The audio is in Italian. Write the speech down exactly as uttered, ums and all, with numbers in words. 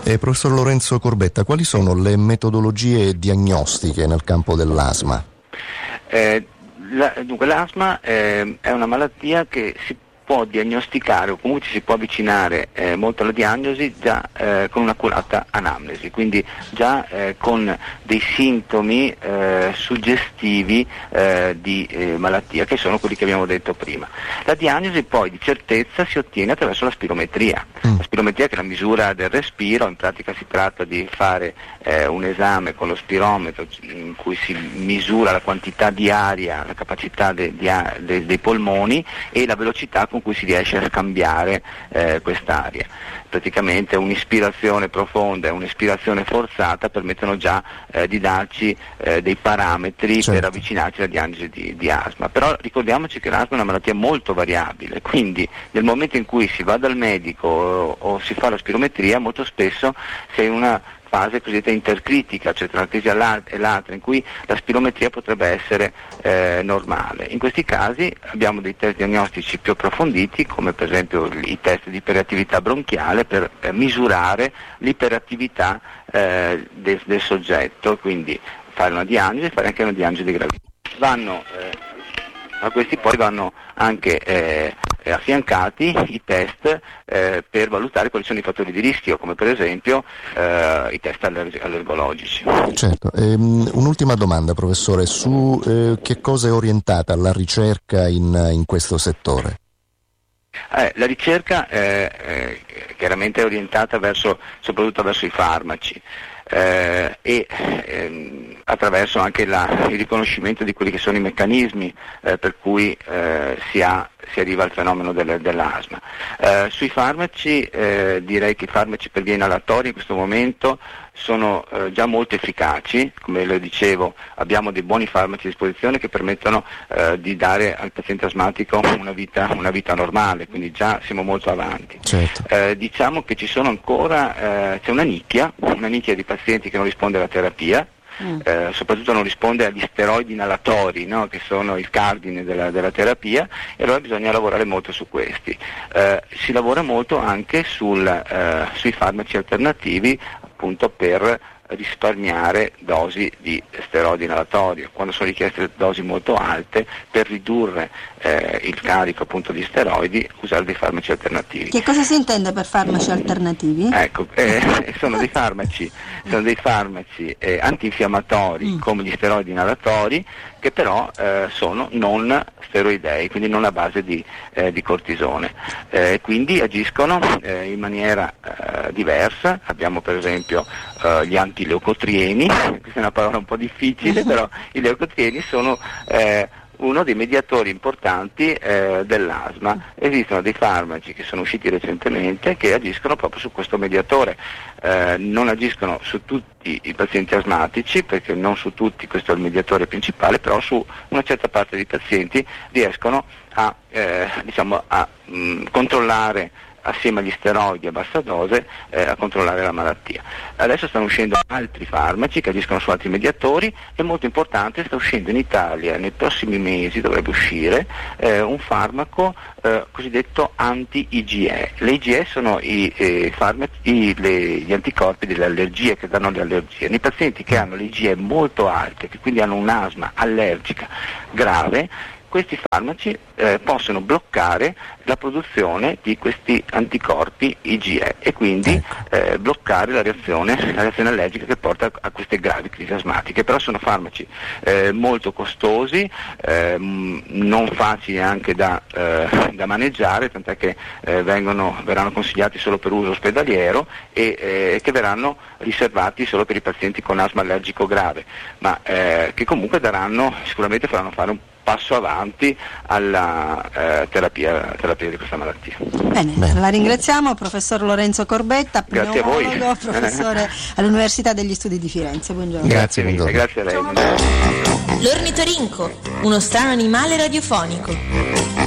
Eh, professor Lorenzo Corbetta, quali sono le metodologie diagnostiche nel campo dell'asma? Eh, la, dunque l'asma eh, è una malattia che si può diagnosticare o comunque ci si può avvicinare eh, molto alla diagnosi già eh, con un'accurata anamnesi, quindi già eh, con dei sintomi eh, suggestivi eh, di eh, malattia, che sono quelli che abbiamo detto prima. La diagnosi poi di certezza si ottiene attraverso la spirometria. Mm. La spirometria, che è la misura del respiro, in pratica si tratta di fare eh, un esame con lo spirometro in cui si misura la quantità di aria, la capacità de, di a, de, dei polmoni e la velocità con cui si riesce a scambiare eh, quest'aria. Praticamente un'ispirazione profonda e un'espirazione forzata permettono già eh, di darci eh, dei parametri, certo, per avvicinarci alla diagnosi di, di asma. Però ricordiamoci che l'asma è una malattia molto variabile, quindi nel momento in cui si va dal medico o, o si fa la spirometria, molto spesso si è in una fase cosiddetta intercritica, cioè tra una crisi e l'altra, in cui la spirometria potrebbe essere eh, normale. In questi casi abbiamo dei test diagnostici più approfonditi, come per esempio i test di iperattività bronchiale, per eh, misurare l'iperattività eh, del, del soggetto, quindi fare una diagnosi e fare anche una diagnosi di gravità. Vanno eh, a questi poi vanno anche eh, affiancati i test eh, per valutare quali sono i fattori di rischio, come per esempio eh, i test allerg- allergologici. Certo. Ehm, un'ultima domanda, professore, su eh, che cosa è orientata la ricerca in, in questo settore? Eh, la ricerca eh, eh, chiaramente è orientata verso, soprattutto verso i farmaci. Eh, e ehm, attraverso anche la, il riconoscimento di quelli che sono i meccanismi eh, per cui eh, si, ha, si arriva al fenomeno del, dell'asma. Eh, sui farmaci eh, direi che i farmaci per via inalatoria in questo momento sono eh, già molto efficaci, come le dicevo abbiamo dei buoni farmaci a disposizione che permettono eh, di dare al paziente asmatico una vita, una vita normale, quindi già siamo molto avanti. Certo. Eh, diciamo che ci sono ancora, eh, c'è una nicchia, una nicchia di pazienti che non risponde alla terapia, mm. eh, soprattutto non risponde agli steroidi inalatori, no? Che sono il cardine della, della terapia, e allora bisogna lavorare molto su questi. Eh, si lavora molto anche sul, eh, sui farmaci alternativi, appunto per risparmiare dosi di steroidi inalatorio, quando sono richieste dosi molto alte, per ridurre eh, il carico appunto di steroidi, usare dei farmaci alternativi. Che cosa si intende per farmaci alternativi? Ecco, eh, sono dei farmaci, sono dei farmaci eh, antinfiammatori mm. come gli steroidi inalatori, che però eh, sono non steroidei, quindi non a base di, eh, di cortisone, eh, quindi agiscono eh, in maniera eh, diversa. Abbiamo per esempio eh, gli antileucotrieni, questa è una parola un po' difficile, però i leucotrieni sono eh, uno dei mediatori importanti eh, dell'asma. Esistono dei farmaci che sono usciti recentemente che agiscono proprio su questo mediatore, eh, non agiscono su tutti i pazienti asmatici, perché non su tutti questo è il mediatore principale, però su una certa parte dei pazienti riescono a, eh, diciamo, a mh, controllare assieme agli steroidi a bassa dose eh, a controllare la malattia. Adesso stanno uscendo altri farmaci che agiscono su altri mediatori, e molto importante, sta uscendo in Italia nei prossimi mesi, dovrebbe uscire eh, un farmaco eh, cosiddetto anti-I G E. Le I G E sono i, eh, farmaci, i, le, gli anticorpi delle allergie, che danno le allergie. Nei pazienti che hanno le I G E molto alte, che quindi hanno un'asma allergica grave, questi farmaci eh, possono bloccare la produzione di questi anticorpi I G E e quindi eh, bloccare la reazione, la reazione allergica che porta a queste gravi crisi asmatiche. Però sono farmaci eh, molto costosi, eh, non facili anche da, eh, da maneggiare, tant'è che eh, vengono, verranno consigliati solo per uso ospedaliero e eh, che verranno riservati solo per i pazienti con asma allergico grave, ma eh, che comunque daranno, sicuramente faranno fare un passo avanti alla eh, terapia, terapia di questa malattia. Bene, Bene, la ringraziamo, professor Lorenzo Corbetta, grazie a voi, professore all'Università degli Studi di Firenze. Buongiorno. Grazie mille, grazie a lei. L'ornitorinco, uno strano animale radiofonico.